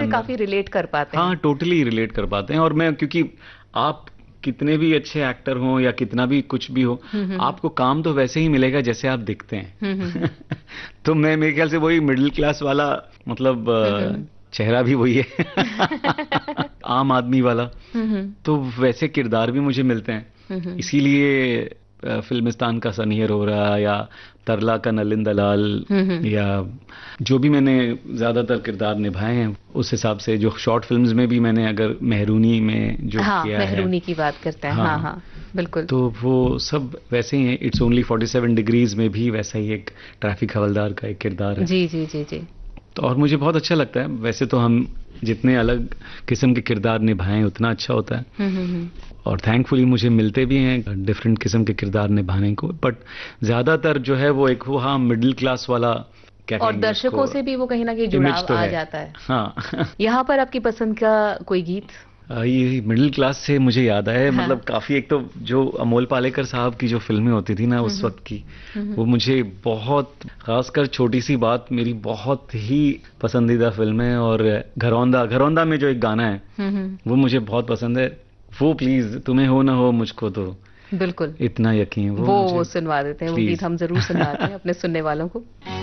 से काफी रिलेट कर पाते हैं। हाँ, टोटली रिलेट कर पाते हैं। और मैं, क्योंकि आप कितने भी अच्छे एक्टर हो या कितना भी कुछ भी हो, आपको काम तो वैसे ही मिलेगा जैसे आप दिखते हैं। तो मैं, मेरे ख्याल से वही मिडिल क्लास वाला, मतलब चेहरा भी वही है। आम आदमी वाला। तो वैसे किरदार भी मुझे मिलते हैं, इसीलिए फिल्मिस्तान का सनी अरोरा या तरला का नलिन दलाल, या जो भी मैंने ज्यादातर किरदार निभाए हैं, उस हिसाब से जो शॉर्ट फिल्म्स में भी मैंने, अगर मेहरूनी में जो हाँ, किया है, मेहरूनी की बात करते हैं। हाँ, हाँ हाँ, बिल्कुल। तो वो सब वैसे ही है। इट्स ओनली 47 डिग्रीज में भी वैसा ही एक ट्रैफिक हवलदार का एक किरदार है। जी जी जी जी। तो और मुझे बहुत अच्छा लगता है। वैसे तो हम जितने अलग किस्म के किरदार निभाएं उतना अच्छा होता है। और थैंकफुली मुझे मिलते भी हैं डिफरेंट किस्म के किरदार निभाने को, बट ज्यादातर जो है वो एक, वो हाँ, मिडिल क्लास वाला, क्या और कहेंगे उसको, दर्शकों से भी वो कहीं ना कहीं इमेज जुड़ाव तो आ है। जाता है। हाँ। यहाँ पर आपकी पसंद का कोई गीत? ये मिडिल क्लास से मुझे याद आया, हाँ। मतलब काफी, एक तो जो अमोल पालेकर साहब की जो फिल्में होती थी ना उस वक्त की, वो मुझे बहुत, खासकर छोटी सी बात मेरी बहुत ही पसंदीदा फिल्म है। और घरौंदा, घरौंदा में जो एक गाना है वो मुझे बहुत पसंद है। वो प्लीज तुम्हें हो ना हो मुझको तो बिल्कुल, इतना यकीन, वो वो मुझे सुनवा देते हैं। वो गीत प्लीज। हम जरूर सुनवाते हैं अपने सुनने वालों को।